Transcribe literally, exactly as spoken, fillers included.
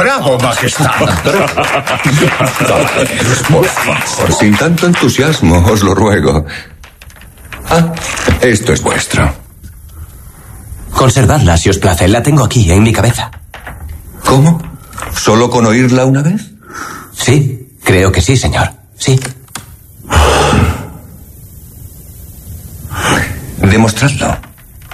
bravo, majestad. Por favor, sin tanto entusiasmo, os lo ruego. Ah, esto es vuestro. Conservadla, si os place. La tengo aquí, en mi cabeza. ¿Cómo? ¿Solo con oírla una vez? Sí, creo que sí, señor. Sí. Demostradlo.